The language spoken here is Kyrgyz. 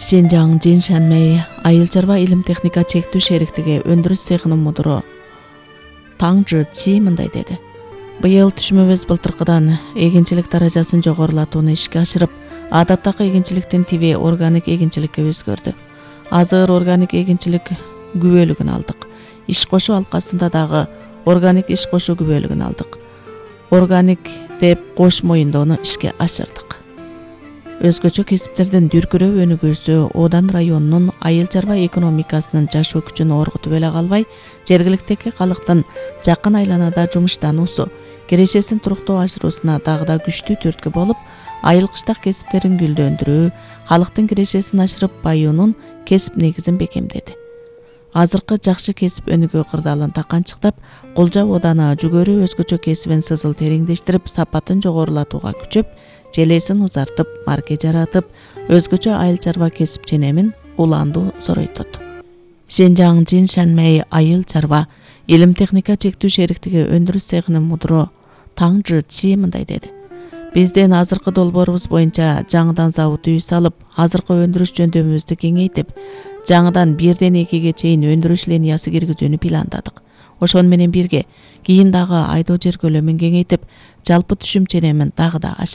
Шенжаң Жиншанмэй айыл чарба илим техника чектүү шериктиги өндүрүш цехынын мудуру Таң Жы мындай деди. Быйыл түшүмөбүз былтыркыдан эгинчилик даражасын жогорулатууну ишке ашырып, адаттагы эгинчиликтин тиби органик эгинчиликке өзгөрдү. Азыр органик эгинчилик күбөлүгүн алдык. Иш кошуу алкасында дагы органик иш кошуу күбөлүгүн алдык. Органик деп кош моюндоону ишке ашырдык. Өзгөчө кесиптердин дүркүрөп өнүгүүсү Одан районунун айыл чарба экономикасынын жашоо күчүн оргутуп эле калбай, жергиликтеги калктын жакын айланада жумуштануусу, кирешесин туруктуу ашыруусуна дагы да күчтүү түрткү болуп, айыл кыштак кесиптерин гүлдөндүрүү, калктын кирешесин ашырып баюунун кесип негизин бекемдеди. Азыркы жакшы кесип өнүгүү кырдаалын таканчыктап, Кулжа Оданы жүгөрү өзгөчө кесибин сызыл тереңдештирип, сапатын жогорулатууга күчөп, желесин узартып, марке жаратып, өзгөчө айыл чарба кесип ченемин улаандуу зоройтот. Шенжаң Жиншанмэй айыл чарба илим техника чектүү шериктиги өндүрүш цехынын мудуру Таң Жы мындай деди. Биздин азыркы долбоорубуз боюнча жаңыдан завод үй салып, азыркы өндүрүш жөндөмүбүздү кеңейтип, жаңыдан 1-2 чейин өндүрүш линиясы киргизүүнү пландадык. Ошону менен бирге кийин дагы айдоо жер көлөмүн кеңейтип, жалпы түшүм ченемин дагы да